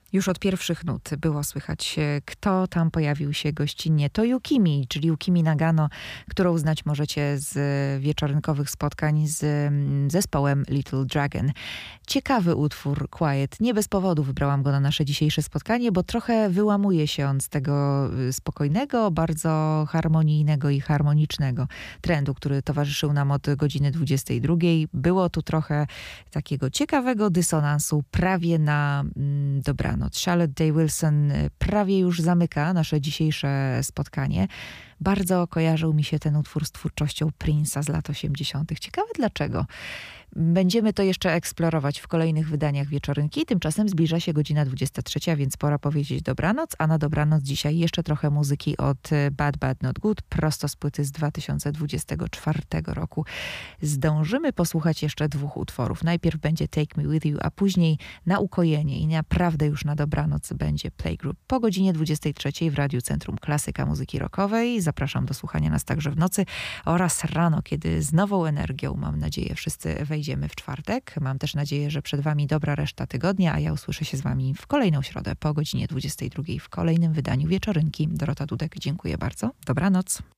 Już od pierwszych nut było słychać, kto tam pojawił się gościnnie. To Yukimi, czyli Yukimi Nagano, którą znać możecie z wieczorynkowych spotkań z zespołem Little Dragon. Ciekawy utwór Quiet. Nie bez powodu wybrałam go na nasze dzisiejsze spotkanie, bo trochę wyłamuje się on z tego spokojnego, bardzo harmonijnego i harmonicznego trendu, który towarzyszył nam od godziny 22. Było tu trochę takiego ciekawego dysonansu prawie na dobranoc. Charlotte Day Wilson prawie już zamyka nasze dzisiejsze spotkanie. Bardzo kojarzył mi się ten utwór z twórczością Prince'a z lat 80. Ciekawe dlaczego. Będziemy to jeszcze eksplorować w kolejnych wydaniach Wieczorynki. Tymczasem zbliża się godzina 23, więc pora powiedzieć dobranoc, a na dobranoc dzisiaj jeszcze trochę muzyki od Bad Bad Not Good, prosto z płyty z 2024 roku. Zdążymy posłuchać jeszcze dwóch utworów. Najpierw będzie Take Me With You, a później na ukojenie i naprawdę już na dobranoc będzie Playgroup. Po godzinie 23 w Radiu Centrum Klasyka Muzyki Rockowej. Zapraszam do słuchania nas także w nocy oraz rano, kiedy z nową energią, mam nadzieję, wszyscy wejdziemy w czwartek. Mam też nadzieję, że przed wami dobra reszta tygodnia, a ja usłyszę się z wami w kolejną środę po godzinie 22 w kolejnym wydaniu Wieczorynki. Dorota Dudek, dziękuję bardzo. Dobranoc.